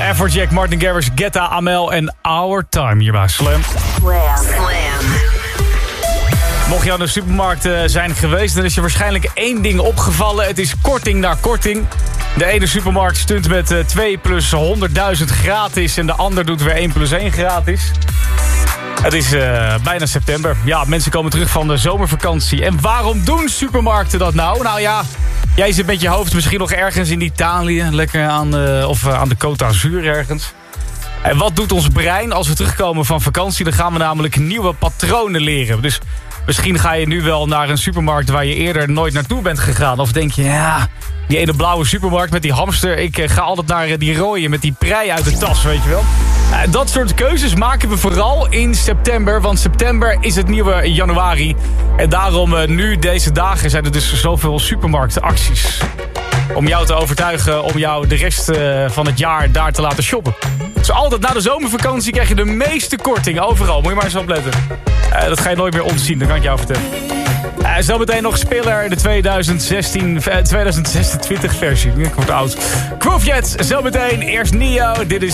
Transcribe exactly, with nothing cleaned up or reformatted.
Afrojack, Martin Garrix, Guetta, Amel en Our Time hier bij Slam. Slam. Slam. Mocht je aan de supermarkt uh, zijn geweest, dan is je waarschijnlijk één ding opgevallen. Het is korting naar korting. De ene supermarkt stunt met uh, twee plus honderdduizend gratis en de ander doet weer één plus één gratis. Het is uh, bijna september. Ja, mensen komen terug van de zomervakantie. En waarom doen supermarkten dat nou? Nou ja, jij zit met je hoofd misschien nog ergens in Italië. Lekker aan de, of uh, aan de Côte d'Azur ergens. En wat doet ons brein als we terugkomen van vakantie? Dan gaan we namelijk nieuwe patronen leren. Dus misschien ga je nu wel naar een supermarkt waar je eerder nooit naartoe bent gegaan. Of denk je, ja, die ene blauwe supermarkt met die hamster. Ik uh, ga altijd naar uh, die rode met die prei uit de tas, weet je wel. Uh, dat soort keuzes maken we vooral in september. Want september is het nieuwe januari. En daarom uh, nu deze dagen zijn er dus zoveel supermarktacties. Om jou te overtuigen om jou de rest uh, van het jaar daar te laten shoppen. Dus altijd na de zomervakantie krijg je de meeste korting overal. Moet je maar eens opletten. Uh, dat ga je nooit meer ontzien, dat kan ik jou vertellen. Uh, zometeen nog Spiller, de twintig zestien, uh, twintig zesentwintig versie. Ik word oud. Groove Jets, zometeen. Eerst Neo, dit is